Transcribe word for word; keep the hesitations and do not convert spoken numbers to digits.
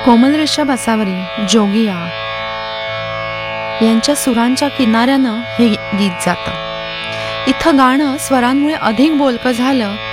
कोमल रेषा बसावरी, जोगिया यांच्या सुरांच्या किनाऱ्यानं हे गीत जातं. इथं गाणं स्वरांमुळे अधिक बोलकं झालं